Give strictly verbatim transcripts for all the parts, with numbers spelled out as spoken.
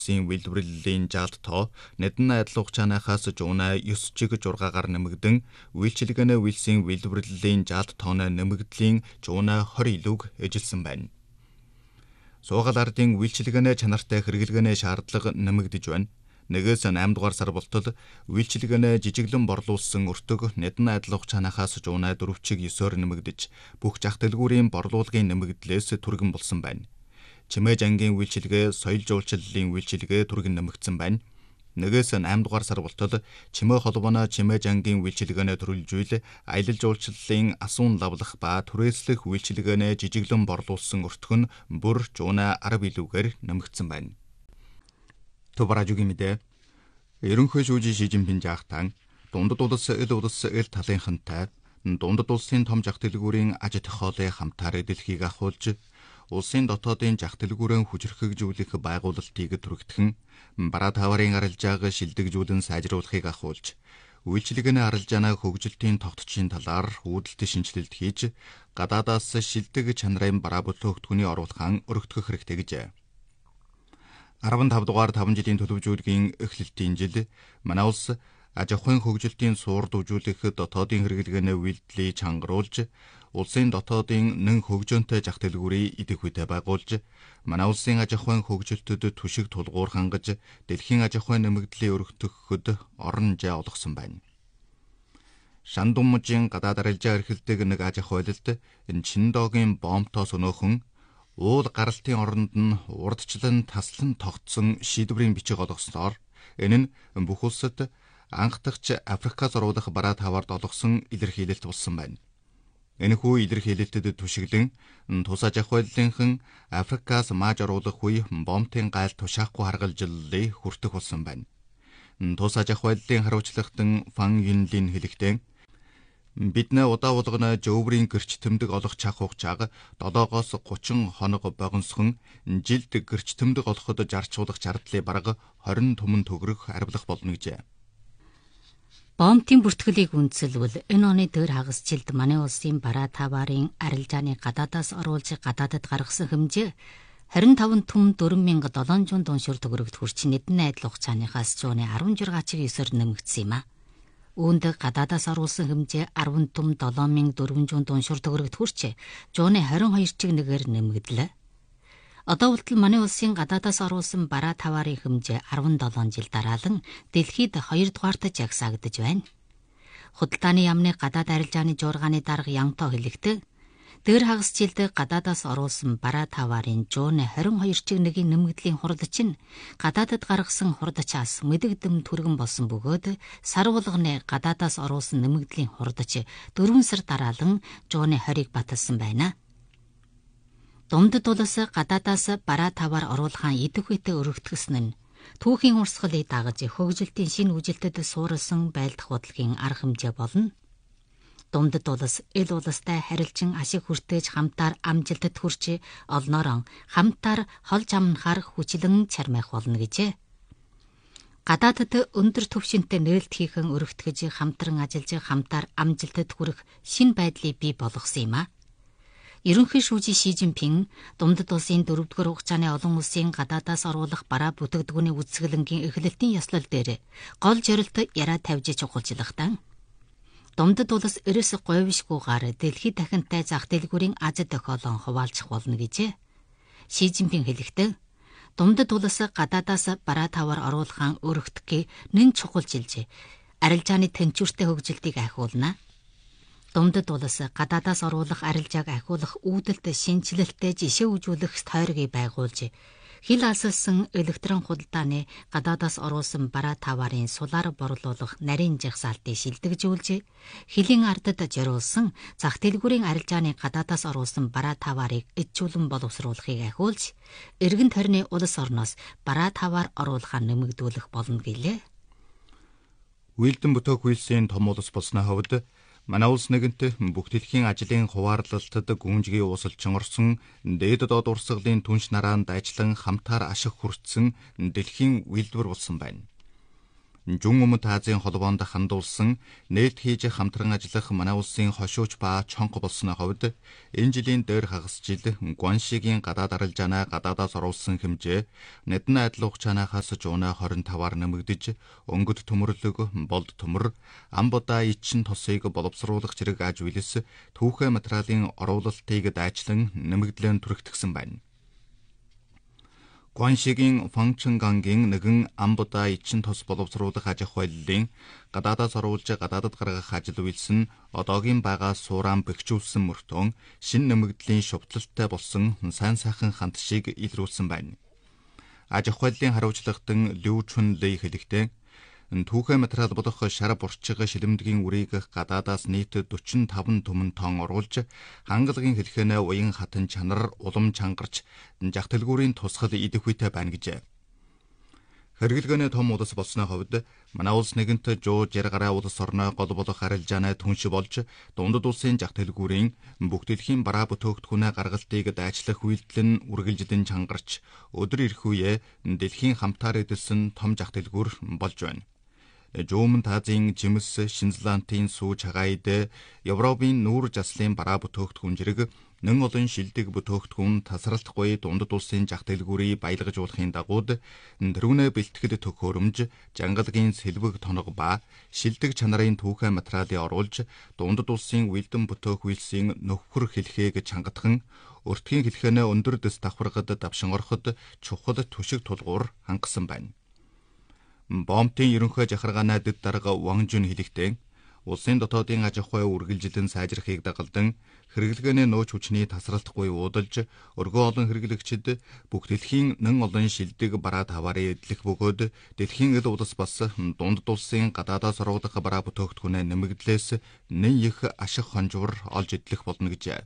Улсын үйлдвэрлэлийн жалт тоо Нядан найдал хугацааныхаас жуунаа ёс чиг жургаагаар нэмэгдэн үйлчилгээний үйлсийн үйлдвэрлэлийн жалт тооны нэмэгдлийн жуунаа хорь илүүг эжилсэн байна. Суугаал ардын үйлчилгээний чанартай хэрэглгээний шаардлага нэмэгдэж байна. Нэгээс найм дугаар сар болтол үйлчилгээний жижиглэн борлуулсан өртөг Нядан найдал хугацааныхаас жуунаа дөрөв чиг ёсоор нэмэгдэж бүх зах дэлгүүрийн борлуулгын нэмэгдлээс түргэн болсон байна. Чимээж ангийн үйлчилгээ, соёл жуулчлалын үйлчилгээ түргэн нэмэгдсэн байна. Нэгээс найм дугаар сар болтол Чимээ холбооно Чимээж ангийн үйлчилгээний төрөлжүүл, аялал жуулчлалын асуун лавлах ба түрээслэх үйлчилгээний жижиглэн борлуулсан өртгөн бүр жуунаа арав илүүгээр нэмэгдсэн байна. Төвбаражугийн мэдээ. Ерөнхий шүүжийн Ши Жинпин жаахтан дундад улс эл улс эл талынхантай дундад улсын том зах дэлгүүрийн аж ахуйлын хамтаар дэлхийг ахуулж улсын дотоодын зах дэлгүүрэн хүчрхэгжүүлэх байгуулалтыг түргэтгэн бараа таварын арилжааг шилдэгжүүлэн сайжруулахыг ахуулж үйлчилгээний арилжаанаа хөгжилтийн тогтцын талаар үүдэлт шинжилэлт хийж гадаадаас шилдэг чанарын бараа бүлөөгтгөний оруулахын өргөтгөх хэрэгтэй гэжээ. арван тав дугаар таван жилийн төлөвжүүлгийн эхлэлтийн жил манай улс аж ахуйн хөгжилтийн суурд үзүүлэх дотоодын хэрэглгээний үйлдэлийг чангаруулж улсын дотоодын нэн хөгжөөнтэй зах дэлгүүрийг идэх үедээ байгуулж манай улсын аж ахуйн хөгжилтөд түшиг тулгуур хангаж дэлхийн аж ахуйн нэмэгдлийг өргөтгөхөд орон зай олгосон байна. Шандумжийн гадаад арилжаа эрхэлдэг нэг аж ахуйлалд энэ Чиндогийн бомбтоос өнөөхөн уул гаралтын оронд нь урдчлан таслан тогтсон шийдвэрийн бичиг олгосноор энэ нь бүх улсад анх дахь Африкаас оруулах бараа таваард олгосон илэрхийлэлт болсон байна. Энэхүү илэрхийлэлтэд түшиглэн тус аж ахуйлынхан Африкаас мааж оруулах үе бомбын гайл тушаахгүй харгалжлалыг хүртэх болсон байна. Тус аж ахуйлын хариуцлагатан Фан Юнлийн хэлэхдээ бидний удаа болгоно жөврийн гэрч тэмдэг олох чах хугацааг долоогоос гучин хоног богиносхон жилд гэрч тэмдэг олоход зарцуулах зардлыг бараг хорин түмэн төгрөх арвилах болно гэжээ. Бомбын бүртгэлийг үндэслэвэл энэ оны дээр хагас жилд манай улсын бараа таварын арилжааны гадаадаас оруулж гадаадад гаргасан хэмжээ хорин таван түмэн дөрвөн мянга долоон зуун дуншуур төгрөгт хүрч Нядан найдал хугацааныхаас жууны арван жургаан чиг ёсоор нэмэгдсэн юм а. Үүнд гадаадаас оруулсан хэмжээ арван түм долоон мянга дөрвөн зуун дуншуур төгрөгт хүрч жууны хорин хоёр чиг нэгээр нэмэгдлээ. Одоо болтол манай улсын гадаадаас оруулсан бараа таварын хэмжээ арван долоон жил дараалан дэлхийд хоёр дугаартаа жагсаагдж байна. Худалдааны яамны гадаад арилжааны жуургааны дарга Янто хэлэхдээ дээр хагас жилд гадаадаас оруулсан бараа таварын жууны хорин хоёр чиг нэгийн нэмэгдлийн хурд чинь гадаадад гаргасан хурдчаас мэдэгдэм түргэн болсон бөгөөд сар болгоны гадаадаас оруулсан нэмэгдлийн хурдч дөрвөн сар дараалан жууны хорийг баталсан байна. Дундад улс гадаадаас бараа таваар оруулахаа идэх үедээ өргөтгсөн нь түүхийн урсгалыг дагаж хөгжилтийн шинэ үжилтэд суурилсан байлдах бодлогын арга хэмжээ болно. Дундад улс эл улстай харилцан ашиг хүртээж хамтаар амжилтад хүрч олноорон хамтаар холж амнахаар хүчлэн чармайх болно гэжээ. Гадаадд өндөр түвшинтэй нээлт хийхэн өргөтгөж хамтран ажиллаж хамтаар амжилтад хүрэх шинэ байдлыг бий болгосон юм а. Ерөнхий шүүжийн Ши Жинпин дундад улсын дөрөвдүгээр хугацааны олон улсын гадаадаас оруулах бараа бүтээгдэхүүний үзэсгэлэнгийн эхлэлтийн ёслол дээр гол зорилт яриа тавьж чухалчлагтан дундад улс ерөөс говьшгүйгээр дэлхийд дахинтай зах дэлгүүрийн аз тохиолон хуваалцах болно гэжээ. Ши Жинпин хэлэхдээ дундад улс гадаадаас бараа таваар оруулахаа өргөтгөхийг нэн чухалчилж арилжааны тэнцвэртэй хөгжилтийг ахиулна. Дундад улс гадаадаас оруулах арилжааг ахиулах үүдэлт шинжилэлтэй жишээ үзүүлэх тойргийг байгуулж хил алсалсан электрон худалдааны гадаадаас оруулсан бараа таварын сулаар борлуулах нарийн жагсаалтыг шилдэгжүүлж хилийн ардад зориулсан зах дэлгүүрийн арилжааны гадаадаас оруулсан бараа таварыг эдчүүлэн боловсруулахыг ахиулж эргэн тойрны улс орноос бараа таваар оруулахаа нэмэгдүүлэх болно гэлээ. Үйлдэн бүтээх үйлсийн том улс болсны хувьд манай улс нэгэнт бүх дэлхийн ажлын хуваарлалтад гүнжгий уусалчин орсон дээд доод урсгалын түнш нараанд ажиллан хамтаар ашиг хүртсэн дэлхийн үйлдвэр болсон байна. Зүүн Өмнөд Азийн холбоонд хандуулсан нээлт хийж хамтран ажиллах манай улсын хошууч ба чонго болсны хувьд энэ жилийн дээр хагас жил Гуаншигийн гадаад арилжаанаа гадаадаас оруулсан хэмжээ Нядан айдал хугацаанаас жуунаа хорин таваар нэмэгдэж өнгөт төмөрлөг, болд төмөр, амбудаа ичин тосыг боловсруулах зэрэг аж үйлс түүхэ материалын оруулалтыг дайчлан нэмэгдлэн түрэгдсэн байна. Гуаншигийн Фангчангангийн нэгэн амбудаа ичин тос боловсруулах аж ахуйллын гадаадаас оруулж гадаадад гаргах ажил үйлс нь одоогийн байгаа суурaan бэхжүүлсэн мөртөө шин нэмэгдлийн шувталтай болсон сайн сайхан хамт шиг илрүүлсэн байна. Аж ахуйллын хариуцлагатан Лю Чун Лэй хэлэхдээ түүхэ материал болох шар бурчиг шилэмдгийн үрийг гадаадаас нийт forty-five түмэн тонн оруулж хангалагын хэлхэнэ уян хатан чанар улам чангарч жах дэлгүүрийн тусгал идэх үйтэй байна гэжээ. Хэрэглэгэнэ том улс болсны хувьд манай улс нэгэнт жуу жарь гараа улс орноо гол болох арилжаанаа түнш болж дундад улсын жах дэлгүүрийн бүх дэлхийн бараа бүтээгдэхүүнээ гаргалтыг дайчлах үйлдэл нь үргэлжлэн чангарч өдөр ирэх үе дэлхийн хамтаар эдэлсэн том жах дэлгүүр болж байна. Зүүн Өмнөд Азийн жимс, Шинзландын сүүж хагаид, Европын нүүр заслын бараа бүтээгдэхүүн зэрэг нэн олон шилдэг бүтээгдэхүүн тасралтгүй дундад улсын жах дэлгүүрийг баялгажуулахын дагуу тэрүүнээ бэлтгэл төхөөрөмж, жангалагын сэлбэг тоног ба шилдэг чанарын түүхэ материалыг оруулж дундад улсын үйлдэн бүтээх үйлсийн нөхөр хэлхийг чангатхан өртгийн хэлхэнэ өндөр дэс давхаргад давшин ороход чухал түшиг тулгуур хангасан байна. Бомтын ерөнхий жахаргаанаа дэд дарга Ван Жун хэлэхдээ улсын дотоодын аж ахуй үргэлжилэн сайжрахыг дагалдан хэрэглэгэнэ нөөц хүчний тасралтгүй уудалж өргөө олон хэрэглэгчид бүх дэлхийн нэн олон шилдэг бараа таваарыг эдлэх бөгөөд дэлхийн эд улс бас дундад улсын гадаадаас оруулах бараа бүтээгдэхүүнээ нэмэгдлээс нэн их ашиг хонжуур олж эдлэх болно гэжээ.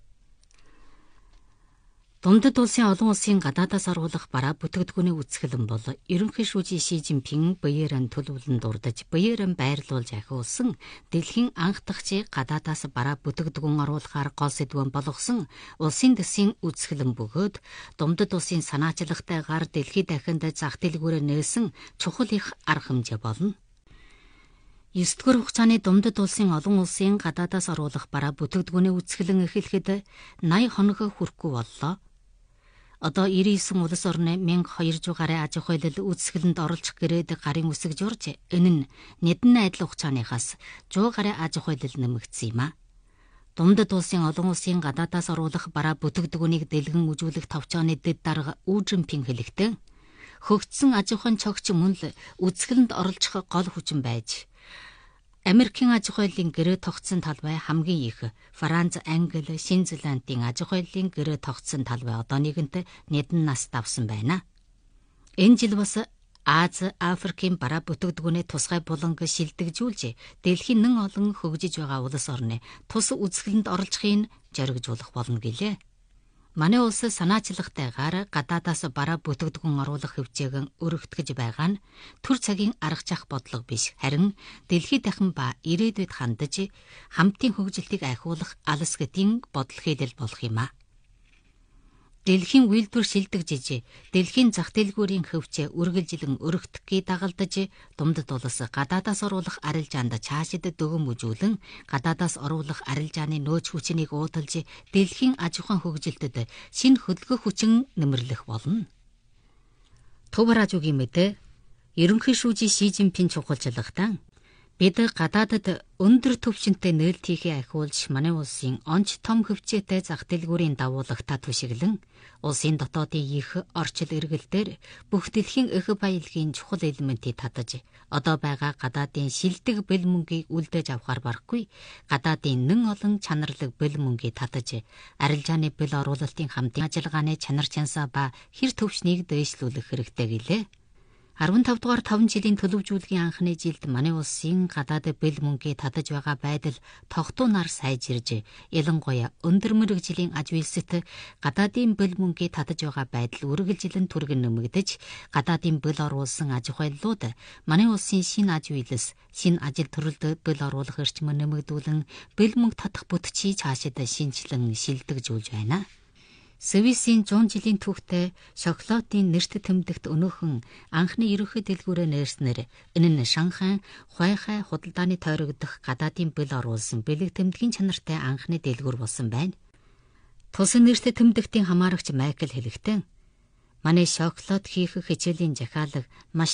Дундад улсын олон улсын гадаадаас оруулах бараа бүтээгдэхүүний үсгэлэн бол ерөнхий шүүжийн Ши Жинпин Бэйрэн төлөвлөн дурдж Бэйрэн байрлуулж ахиулсан дэлхийн анх дахь гадаадаас бараа бүтээгдэхүүн оруулахаар гол сэдвэн болгосон улсын дэсийн үсгэлэн бөгөөд дундад улсын санаачлагтайгаар дэлхийд дахинд зах дэлгүүрээр нээсэн чухал их арга хэмжээ болно. nine дугаар хугацааны дундад улсын олон улсын гадаадаас оруулах бараа бүтээгдэхүүний үсгэлэн эхлэхэд eighty хоног хүрэхгүй боллоо. Одоо ninety-nine улс орны twelve hundred гаруй аж ахуйлал үүсгэлэнд оролцох гэрээд гарын үсэг журж энэ нь Нядан айдал хугацааныхаас one hundred гаруй аж ахуйлал нэмэгдсэн юм а. Дундад улсын олон улсын гадаадаас оруулах бараа бүтээгдэхүүнийг дэлгэн үжүүлэх товчооны дэд дарга Үу Жинпин хэлэхдээ хөгжсөн аж ахуйн цогч мөн л үүсгэлэнд оролцох гол хүчин байж Америкийн аж ахуйлын гэрээ тогтсон талбай хамгийн их Франц, Англи, Шинзландын аж ахуйлын гэрээ тогтсон талбай одоо нэгэнт Няданаас давсан байна. Энэ жил бас Аз, Африкийн бараа бүтээгдэхүүнээ тусгай буланг шилдэгжүүлж дэлхийн нэн олон хөгжиж байгаа улс орны тус үзэсгэлэнд оролцохыг зоригжуулах болно гэлээ. Манай улс санаачлагтайгаар гадаадаас бараа бүтээгдэхүүн оруулах хөвчээгэн өргөтгөж байгаа нь төр цагийн арга зах бодлого биш харин дэлхийд дахин ба ирээдүйд хандаж хамтын хөгжилтийг ахиулах алс гэдгийн бодол хийдэл болох юм а. Дэлхийн үйлдвэр шилдэгжиж дэлхийн зах дэлгүүрийн хөвчөө үргэлжилэн өргөтгөхийг дагалдаж дундад улс гадаадаас оруулах арилжаанд цаашид дөгөн үзүүлэн гадаадаас оруулах арилжааны нөөц хүчнийг уудалж дэлхийн аж ахуйн хөгжилтөд шинэ хөдөлгөх хүчин нэмэрлэх болно. Төвраажуугийн мэдээ ерөнхий шүүжийн Ши Жинпин чухалчлагтаа бид гадаадад өндөр түвшинтэй нээлт хийхээ ахиулж манай улсын онц том хөвчөөтэй зах дэлгүүрийн дагуулгатаа түшиглэн улсын дотоодын их орчил эргэлтээр бүх дэлхийн эх баялагын чухал элементийг татаж одоо байгаа гадаадын шилдэг бэл мөнгийг үлдээж авахар барахгүй гадаадын нэн олон чанарлаг бэл мөнгийг татаж арилжааны бэл оруулалтын хамтын ажиллагааны чанар чансаа ба хэр төвшнийг дээшлүүлэх хэрэгтэй гэлээ. fifteen дугаар five жилийн төлөвжүүлгийн анхны жилд манай улсын гадаад бэл мөнгийг татаж байгаа байдал тогтуунаар сайжирж, ялангуяа өндөр мэргэжлийн аж үйлсэд гадаадын бэл мөнгийг татаж байгаа байдал үргэлжилэн түргэн нэмэгдэж, гадаадын бэл оруулсан аж ахуйллууд манай улсын шинэ аж үйлс, шинэ ажил төрөлд бэл оруулах эрчим нэмэгдүүлэн бэл мөнгө татах бүтцийг цаашид шинжилэн шилдэгжүүлж байна. Свисийн сто жилийн түүхтэй шоколадын нэрт тэмдэгт өнөөхөн анхны ерөнхий дэлгүүрээ нээснээр энэ нь Шанхай Хуайхай худалдааны тойрогдох гадаадын бэл оруулсан бэлэг тэмдгийн чанартай анхны дэлгүүр болсон байна. Тусан нэрт тэмдэгтийн хамаарагч Майкл хэлэхдээ манай шоколад хийх хичээлийн захиалга маш